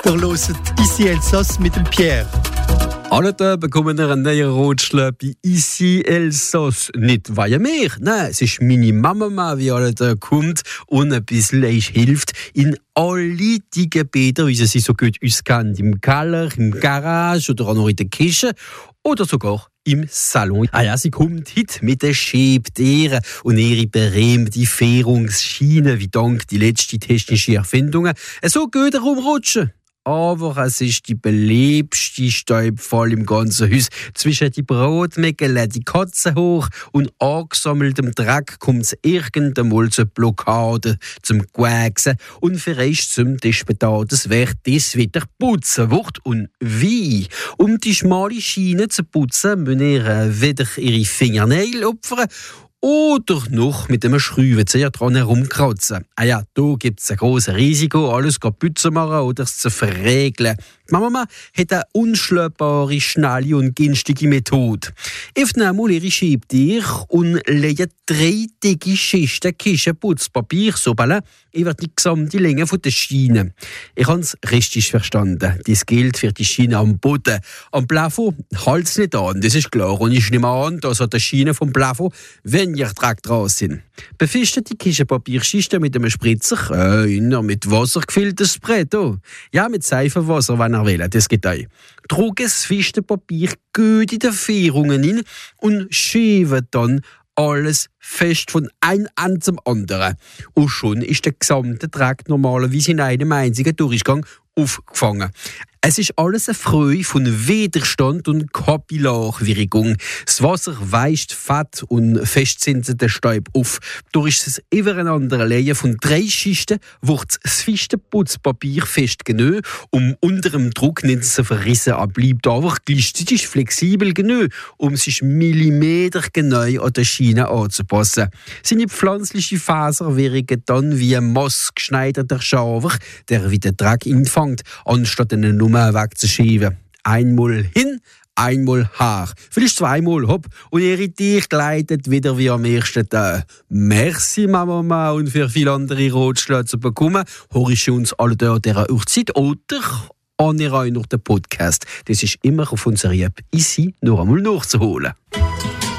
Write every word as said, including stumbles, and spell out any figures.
Ihr hört «Ici Elsass» mit dem Pierre. Alle da bekommen einen neuen Rotschlag bei «Ici Elsass». Nicht weil mehr, nein, es ist meine Mama, wie alle da kommt und ein bisschen euch hilft in alle die Gebete, wie sie sie so gut uns kennt. Im Keller, im Garage oder auch noch in der Küche oder sogar im Salon. Ah ja, sie kommt heute mit den Schäbtieren und ihre berühmte Fährungsschiene, wie dank die letzten technischen Erfindungen so gut herumrutschen. Aber es ist die beliebteste Staubfall im ganzen Haus. Zwischen die Brotmägel, die Katzen hoch und angesammeltem Dreck kommt es irgendeinmal zur Blockade, zum Gewächsen und vielleicht zum Despetat. Es wird das wieder putzen wird. Und wie? Um die schmale Schiene zu putzen, müssen ihr wieder ihre Fingernägel opfern oder noch mit einem Schraubenzieher dran herumkratzen. Ah ja, da gibt es ein grosses Risiko, alles kaputt zu machen oder es zu verregeln. Die Mama hat eine unschlagbare, schnelle und günstige Methode. Öffnen einmal ihre Schiebtiere und legen drei dicke Schichten Küchenputzpapier so ballen über die gesamte Länge der Schiene. Ich habe es richtig verstanden. Das gilt für die Schiene am Boden. Am Plafond hält es nicht an, das ist klar. Und ich nehme an, dass an der Schiene vom Plafond weniger Dreck dran sind. Befestigt die Küchenpapierschichten mit einem Spritzer, äh, mit Wasser gefülltes Brett. Oh. Ja, mit Seifenwasser, wenn ihr will, das geht euch. Trug das feste Papier gut in die Fährungen hin und schiebe dann alles fest von einem Ende zum anderen. Und schon ist der gesamte Dreck normalerweise in einem einzigen Durchgang aufgefangen. Es ist alles eine Freude von Widerstand und Kapillarwirkung. Das Wasser weist Fett und festzinsenden Staub auf. Durch das übereinander Legen von drei Schichten wird das feste Putzpapier festgenommen, um unter dem Druck nicht zu verrissen. Er bleibt aber gleichzeitig flexibel genug, um sich millimetergenau an der Schiene anzupassen. Seine pflanzliche Faser wirken dann wie ein maßgeschneiderter Schaber, der wie der Dreck empfängt, anstatt einen Nummer wegzuschieben. Einmal hin, einmal her. Vielleicht zweimal, hopp. Und ihre Tiere gleitet wieder wie am ersten Tag. Merci, Mama, und für viele andere Rotschläge zu bekommen, höre ich uns alle da an dieser Uhrzeit oder an ihr noch den Podcast. Das ist immer auf unserer App «Ici» noch einmal nachzuholen.